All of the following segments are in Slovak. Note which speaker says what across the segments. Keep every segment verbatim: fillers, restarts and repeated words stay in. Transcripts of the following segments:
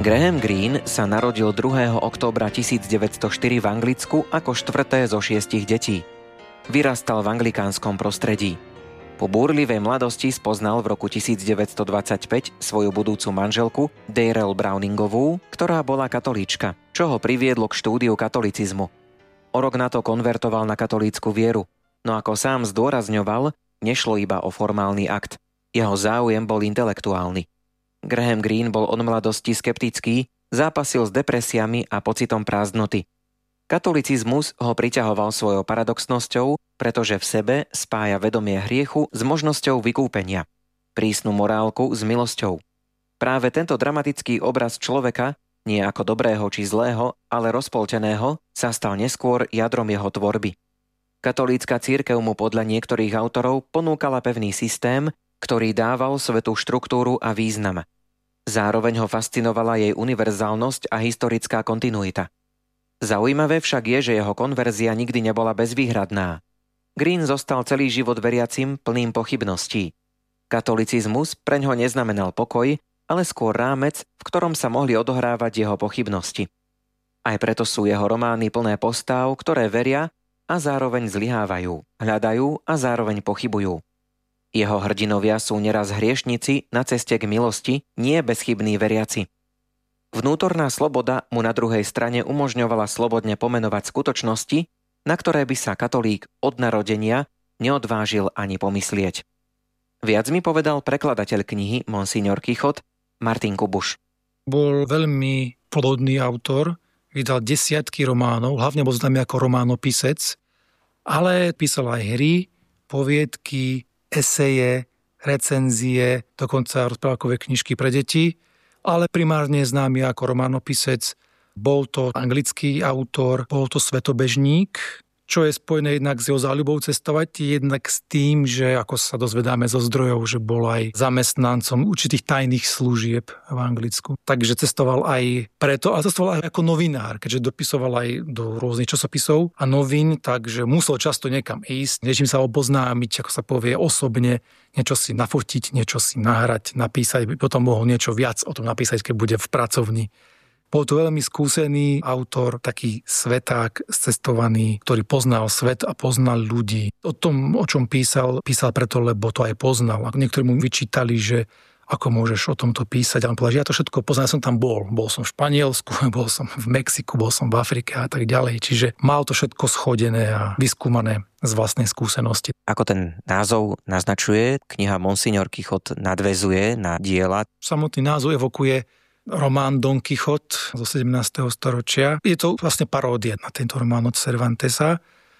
Speaker 1: Graham Greene sa narodil druhého októbra tisícdeväťstoštyri v Anglicku ako štvrté zo šiestich detí. Vyrastal v anglikánskom prostredí. Po búrlivej mladosti spoznal v roku tisícdeväťstodvadsaťpäť svoju budúcu manželku Darrell Browningovú, ktorá bola katolíčka, čo ho priviedlo k štúdiu katolicizmu. O rok na to konvertoval na katolícku vieru, no ako sám zdôrazňoval, nešlo iba o formálny akt. Jeho záujem bol intelektuálny. Graham Greene bol od mladosti skeptický, zápasil s depresiami a pocitom prázdnoty. Katolicizmus ho priťahoval svojou paradoxnosťou, pretože v sebe spája vedomie hriechu s možnosťou vykúpenia, prísnu morálku s milosťou. Práve tento dramatický obraz človeka, nie ako dobrého či zlého, ale rozpolteného, sa stal neskôr jadrom jeho tvorby. Katolícka cirkev mu podľa niektorých autorov ponúkala pevný systém, ktorý dával svetu štruktúru a význam. Zároveň ho fascinovala jej univerzálnosť a historická kontinuita. Zaujímavé však je, že jeho konverzia nikdy nebola bezvýhradná. Greene zostal celý život veriacim plným pochybností. Katolicizmus preňho neznamenal pokoj, ale skôr rámec, v ktorom sa mohli odohrávať jeho pochybnosti. Aj preto sú jeho romány plné postáv, ktoré veria a zároveň zlyhávajú, hľadajú a zároveň pochybujú. Jeho hrdinovia sú neraz hriešnici na ceste k milosti, nie bezchybní veriaci. Vnútorná sloboda mu na druhej strane umožňovala slobodne pomenovať skutočnosti, na ktoré by sa katolík od narodenia neodvážil ani pomyslieť. Viac mi povedal prekladateľ knihy Monsignor Quichotte Martin Kubuš.
Speaker 2: Bol veľmi plodný autor, vydal desiatky románov, hlavne bol známy ako románopisec, ale písal aj hry, poviedky, eseje, recenzie, dokonca rozprávkové knižky pre deti, ale primárne známy ako románopisec. Bol to anglický autor, bol to svetobežník, čo je spojené jednak s jeho záľubou cestovať, jednak s tým, že ako sa dozvedáme zo zdrojov, že bol aj zamestnancom určitých tajných služieb v Anglicku. Takže cestoval aj preto, a cestoval aj ako novinár, keďže dopisoval aj do rôznych časopisov a novín, takže musel často niekam ísť, niečím sa oboznámiť, ako sa povie, osobne, niečo si nafotiť, niečo si nahrať, napísať, potom mohol niečo viac o tom napísať, keď bude v pracovni. Bol to veľmi skúsený autor, taký sveták, cestovaný, ktorý poznal svet a poznal ľudí. O tom, o čom písal, písal preto, lebo to aj poznal. A niektorí mu vyčítali, že ako môžeš o tomto písať. A on povedal, že ja to všetko poznal, ja som tam bol. Bol som v Španielsku, bol som v Mexiku, bol som v Afrike a tak ďalej. Čiže mal to všetko schodené a vyskúmané z vlastnej skúsenosti.
Speaker 1: Ako ten názov naznačuje, kniha Monsignor Quichotte nadväzuje na diela.
Speaker 2: Samotný názov evokuje román Don Quichotte zo sedemnásteho storočia. Je to vlastne paródia na tento román od Cervantesa.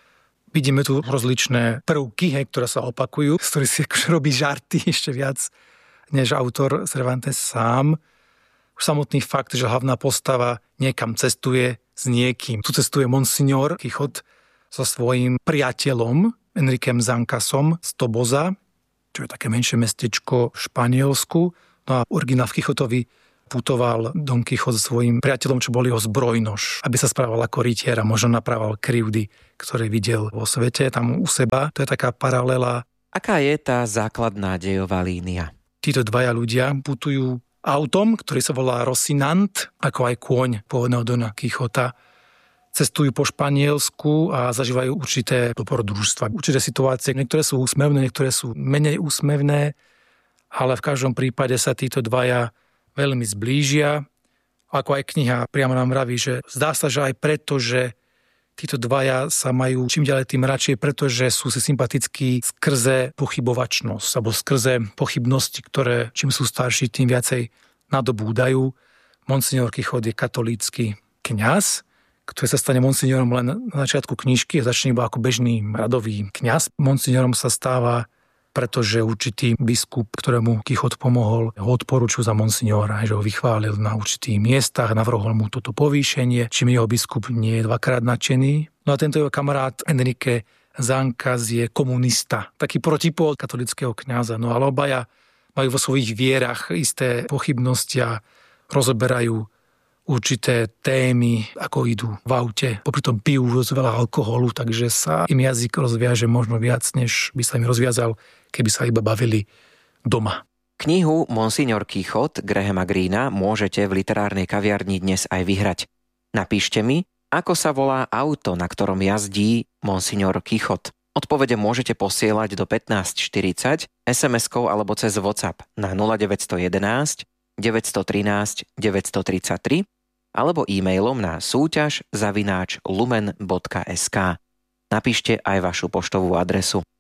Speaker 2: Vidíme tu rozličné prvky, hej, ktoré sa opakujú, z ktorých si akože robí žarty ešte viac, než autor Cervantes sám. Už samotný fakt, že hlavná postava niekam cestuje s niekým. Tu cestuje Monsignor Quichotte so svojím priateľom Enriquem Zancasom z Toboza, čo je také menšie mestečko v Španielsku. No a originál v Quixottovi putoval Don Quichotte so svojím priateľom, čo bol jeho zbrojnož, aby sa správal ako rytier a možno naprával krivdy, ktoré videl vo svete, tam u seba. To je taká paralela.
Speaker 1: Aká je tá základná dejová línia?
Speaker 2: Títo dvaja ľudia putujú autom, ktorý sa volá Rocinant, ako aj kôň pôvodného Dona Quixota. Cestujú po Španielsku a zažívajú určité dobrodružstva, určité situácie. Niektoré sú úsmevné, niektoré sú menej úsmevné, ale v každom prípade sa títo dvaja veľmi zblížia. Ako aj kniha priamo nám vraví, že zdá sa, že aj preto, že títo dvaja sa majú čím ďalej tým radšej, pretože sú si sympatickí skrze pochybovačnosť, alebo skrze pochybnosti, ktoré čím sú starší, tým viacej nadobúdajú. Monsignor Quichotte je katolícky kňaz, ktorý sa stane monsignorom len na začiatku knižky a začne iba ako bežný radový kňaz. Monsignorom sa stáva, pretože určitý biskup, ktorému Quichotte pomohol, ho odporúčil za monsignora, že ho vychválil na určitých miestach, navrhol mu toto povýšenie, čím jeho biskup nie je dvakrát nadšený. No a tento jeho kamarát Enrique Zancas je komunista, taký protipól katolického kňaza. No ale obaja majú vo svojich vierach isté pochybnosti a rozoberajú určité témy, ako idú v aute. Popri tom pijú veľa alkoholu, takže sa im jazyk rozviaže možno viac, než by sa im rozviazal, keby sa iba bavili doma.
Speaker 1: Knihu Monsignor Quichot Grahama Greena môžete v literárnej kaviarni dnes aj vyhrať. Napíšte mi, ako sa volá auto, na ktorom jazdí Monsignor Quichot. Odpovede môžete posielať do pätnásť štyridsať es em eskou alebo cez WhatsApp na nula deväť jedna jedna, deväť jedna tri, deväť tri tri alebo e-mailom na súťaž zavináč lumen bodka es ká. Napíšte aj vašu poštovú adresu.